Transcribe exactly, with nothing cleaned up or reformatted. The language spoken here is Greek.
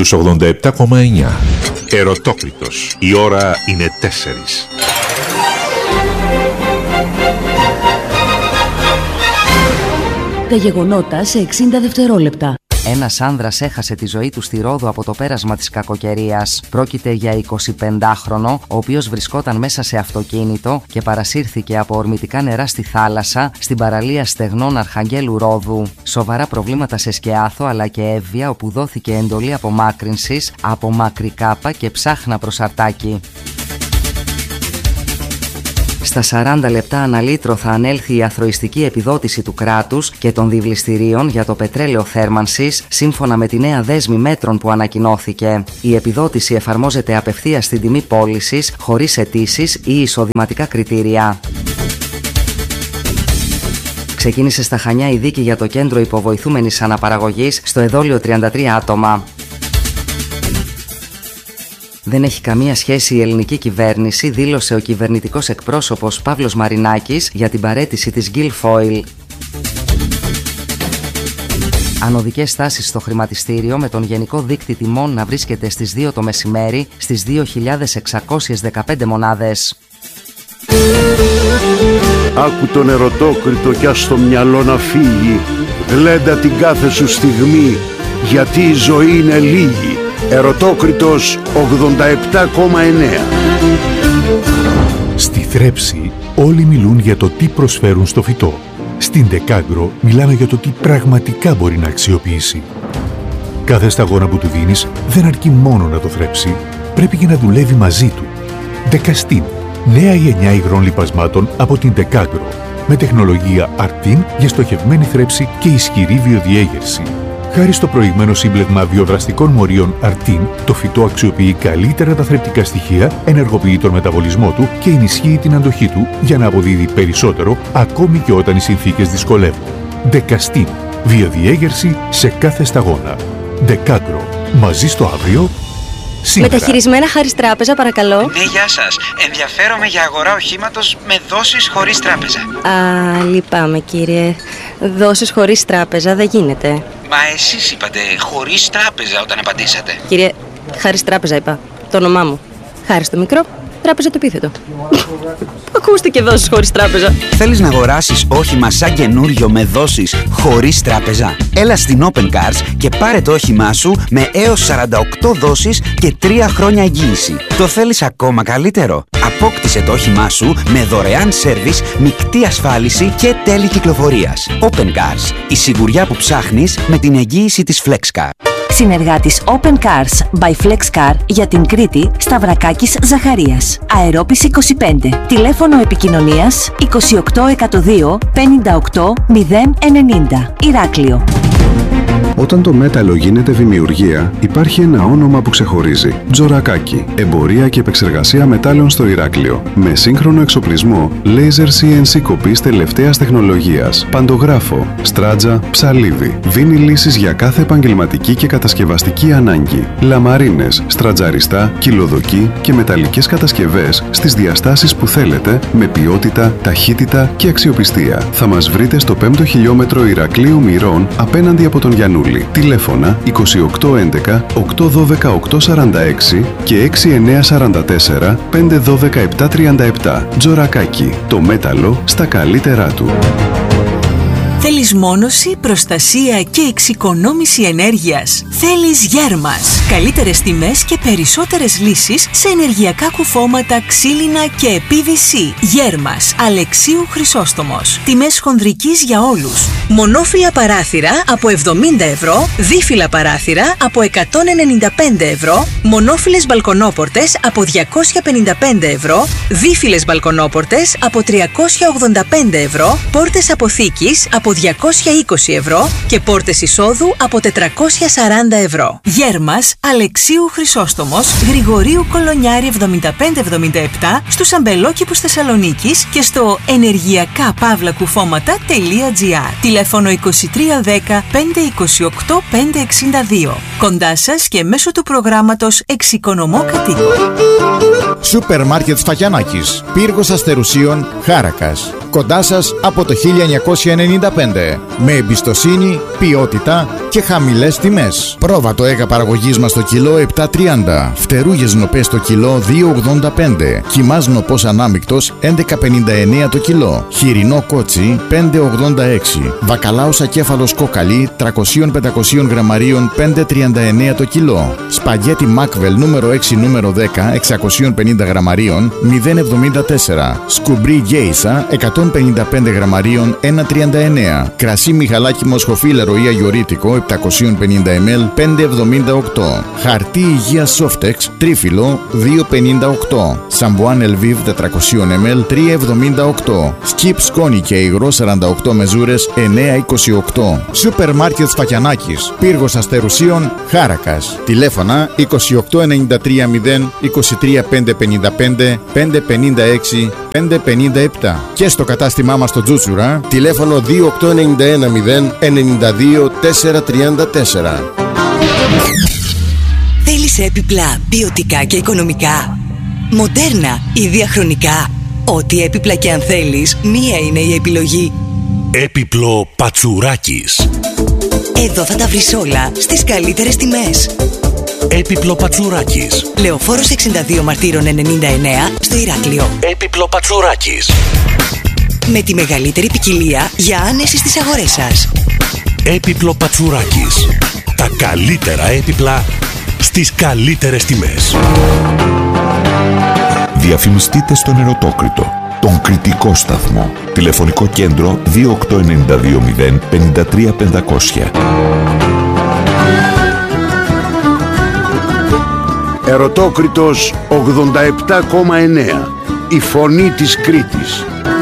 στους ογδόντα επτά κόμμα εννιά. Ερωτόκριτος. Η ώρα είναι τέσσερις. Τα γεγονότα σε εξήντα δευτερόλεπτα. Ένας άνδρας έχασε τη ζωή του στη Ρόδο από το πέρασμα της κακοκαιρίας. Πρόκειται για εικοσιπεντάχρονο, ο οποίος βρισκόταν μέσα σε αυτοκίνητο και παρασύρθηκε από ορμητικά νερά στη θάλασσα στην παραλία στεγνών Αρχαγγέλου Ρόδου. Σοβαρά προβλήματα σε Σκιάθο αλλά και Εύβοια, όπου δόθηκε εντολή απομάκρυνσης από Μακρικάπα και Ψάχνα προς Αρτάκη. Στα σαράντα λεπτά αναλύτρο θα ανέλθει η αθροιστική επιδότηση του κράτους και των διβληστηρίων για το πετρέλαιο θέρμανσης, σύμφωνα με τη νέα δέσμη μέτρων που ανακοινώθηκε. Η επιδότηση εφαρμόζεται απευθείας στην τιμή πώλησης, χωρίς αιτήσεις ή εισοδηματικά κριτήρια. Ξεκίνησε στα Χανιά η δίκη για το κέντρο υποβοηθούμενης αναπαραγωγής, στο εδόλιο τριάντα τρία άτομα. Δεν έχει καμία σχέση η ελληνική κυβέρνηση, δήλωσε ο κυβερνητικός εκπρόσωπος Παύλος Μαρινάκης για την παραίτηση της Guilfoyle. Ανωδικές στάσεις στο χρηματιστήριο, με τον γενικό δείκτη τιμών να βρίσκεται στις δύο το μεσημέρι στις δύο χιλιάδες εξακόσιες δεκαπέντε μονάδες. Άκου τον ερωτόκριτο κι ας το μυαλό να φύγει. Γλέντα την κάθε σου στιγμή, γιατί η ζωή είναι λίγη. Ερωτόκριτος ογδόντα επτά κόμμα εννιά. Στη θρέψη όλοι μιλούν για το τι προσφέρουν στο φυτό. Στην Ντεκάγκρο μιλάμε για το τι πραγματικά μπορεί να αξιοποιήσει. Κάθε σταγόνα που του δίνεις δεν αρκεί μόνο να το θρέψει, πρέπει και να δουλεύει μαζί του. Ντεκαστίν, νέα γενιά υγρών λιπασμάτων από την Ντεκάγκρο, με τεχνολογία Αρτίν για στοχευμένη θρέψη και ισχυρή βιοδιέγερση. Χάρη στο προηγμένο σύμπλεγμα βιοδραστικών μορίων Αρτίν, το φυτό αξιοποιεί καλύτερα τα θρεπτικά στοιχεία, ενεργοποιεί τον μεταβολισμό του και ενισχύει την αντοχή του για να αποδίδει περισσότερο ακόμη και όταν οι συνθήκες δυσκολεύουν. Ντεκαστίν. Βιοδιέγερση σε κάθε σταγόνα. Ντεκάγκρο. Μαζί στο αύριο. Σήμερα. Μεταχειρισμένα Χάρις Τράπεζα, παρακαλώ. Ναι, γεια σας. Ενδιαφέρομαι για αγορά οχήματος με δόσεις χωρίς τράπεζα. Α, λυπάμαι κύριε. Δόσεις χωρίς τράπεζα δεν γίνεται. Μα εσείς είπατε χωρίς τράπεζα όταν απαντήσατε. Κύριε, Χάρις Τράπεζα είπα. Το όνομά μου. Χάρις το μικρό, τράπεζα το επίθετο. Ακούστηκε δόσεις χωρίς τράπεζα. Θέλεις να αγοράσεις όχημα σαν καινούριο με δόσεις χωρίς τράπεζα? Έλα στην Open Cars και πάρε το όχημά σου με έως σαράντα οκτώ δόσεις και τρία χρόνια εγγύηση. Το θέλεις ακόμα καλύτερο? Απόκτησε το όχημά σου με δωρεάν σέρβις, μεικτή ασφάλιση και τέλη κυκλοφορίας. Open Cars. Η σιγουριά που ψάχνεις με την εγγύηση της FlexCar. Συνεργάτης Open Cars by FlexCar για την Κρήτη, Σταυρακάκης Ζαχαρίας. Αερόπης είκοσι πέντε. Τηλέφωνο επικοινωνίας είκοσι οκτώ εκατόν δύο πενήντα οκτώ μηδέν ενενήντα. Ηράκλειο. Όταν το μέταλλο γίνεται δημιουργία, υπάρχει ένα όνομα που ξεχωρίζει. Τζορακάκι. Εμπορία και επεξεργασία μετάλλων στο Ηράκλειο. Με σύγχρονο εξοπλισμό, laser σι εν σι κοπής τελευταίας τεχνολογίας, παντογράφο, στράτζα, ψαλίδι. Δίνει λύσεις για κάθε επαγγελματική και κατασκευαστική ανάγκη. Λαμαρίνες, στρατζαριστά, κυλοδοκή και μεταλλικές κατασκευές στις διαστάσεις που θέλετε, με ποιότητα, ταχύτητα και αξιοπιστία. Θα μας βρείτε στο πέμπτο χιλιόμετρο Ηρακλείου Μυρών, απέναντι από τον Γιαννούλη. Τηλέφωνα είκοσι οκτώ έντεκα οκτακόσια δώδεκα οκτακόσια σαράντα έξι και έξι εννιά τέσσερα τέσσερα πέντε ένα δύο επτά τρία επτά. Τζορακάκι. Το μέταλλο στα καλύτερά του. Θέλεις μόνωση, προστασία και εξοικονόμηση ενέργειας? Θέλεις Γέρμας. Καλύτερες τιμές και περισσότερες λύσεις σε ενεργειακά κουφώματα, ξύλινα και πι βι σι. Γέρμας. Αλεξίου Χρυσόστομος. Τιμές χονδρικής για όλους. Μονόφυλλα παράθυρα από εβδομήντα ευρώ, δίφυλλα παράθυρα από εκατόν ενενήντα πέντε ευρώ, μονόφυλλες μπαλκονόπορτες από διακόσια πενήντα πέντε ευρώ, δίφυλλες μπαλκονόπορτες από τριακόσια ογδόντα πέντε ευρώ, πόρτες αποθήκης από διακόσια είκοσι ευρώ και πόρτες εισόδου από τετρακόσια σαράντα ευρώ. Γέρμας Αλεξίου Χρυσόστομος, Γρηγορίου Κολονιάρη εβδομήντα πέντε εβδομήντα επτά, στους Αμπελόκηπους Θεσσαλονίκης και στο ενεργειακά παύλα κουφώματα τελεία τζι άρ. Τηλέφωνο είκοσι τρία δέκα πέντε είκοσι οκτώ πέντε εξήντα δύο. Κοντά σας και μέσω του προγράμματος Εξοικονομώ Κατοίκου. Σούπερ Μάρκετ Σφαγιανάκης, Πύργος Αστερουσίων, Χάρακας. Κοντά σας από το χίλια εννιακόσια ενενήντα πέντε. Με εμπιστοσύνη, ποιότητα και χαμηλές τιμές. Πρόβατο έγα παραγωγής μας το κιλό επτά τριάντα. Φτερούγες νοπές το κιλό δύο ογδόντα πέντε. Κιμάς νοπός ανάμεικτος έντεκα πενήντα εννέα το κιλό. Χοιρινό κότσι πέντε ογδόντα έξι. Βακαλάος ακέφαλος κόκαλη τριακόσια με πεντακόσια γραμμαρίων πέντε τριάντα εννέα το κιλό. Σπαγέτι Μάκβελ νούμερο έξι νούμερο δέκα εξακόσια πενήντα γραμμαρίων μηδέν εβδομήντα τέσσερα. Σκουμπρί Γκέισα εκατόν πενήντα πέντε γραμμαρίων ένα τριάντα εννέα. Κρασί Μιχαλάκι Μοσχοφίλερο ή αγιορείτικο επτακόσια πενήντα μιλιλίτρων πέντε εβδομήντα οκτώ. Χαρτί υγείας Softex τρίφυλλο δύο πενήντα οκτώ. Σαμπουάν Ελβίβ τετρακόσια μιλιλίτρων τρία εβδομήντα οκτώ. Σκιπ σκόνη και υγρό σαράντα οκτώ μεζούρες εννέα είκοσι οκτώ. Σούπερ Μάρκετ Σφακιανάκης Πύργος Αστερουσίων Χάρακας. Τηλέφωνα είκοσι οκτώ ενενήντα τρία μηδέν είκοσι τρία πεντακόσια πενήντα πέντε πεντακόσια πενήντα έξι πεντακόσια πενήντα επτά. Και στο κατάστημά μας στο Τζούτσουρα τηλέφωνο δύο οκτώ ενενήντα ένα μηδέν ενενήντα δύο τετρακόσια τριάντα τέσσερα. Θέλεις έπιπλα ποιοτικά και οικονομικά, μοντέρνα ή διαχρονικά? Ό,τι έπιπλα και αν θέλεις, μία είναι η επιλογή. Έπιπλο Πατσουράκης. Εδώ θα τα βρεις όλα στις καλύτερες τιμές. Έπιπλο Πατσουράκης. Λεωφόρος εξήντα δύο Μαρτύρων ενενήντα εννέα στο Ηράκλειο. Έπιπλο Πατσουράκης. Με τη μεγαλύτερη ποικιλία για άνεση στις αγορές σας. Έπιπλο Πατσουράκης. Τα καλύτερα έπιπλα στις καλύτερες τιμές. Διαφημιστείτε στον Ερωτόκριτο, τον κριτικό σταθμό. Τηλεφωνικό κέντρο δύο οκτώ εννιά δύο μηδέν πέντε τρία πεντακόσια. Ερωτόκριτος ογδόντα επτά κόμμα εννέα. Η φωνή της Κρήτης.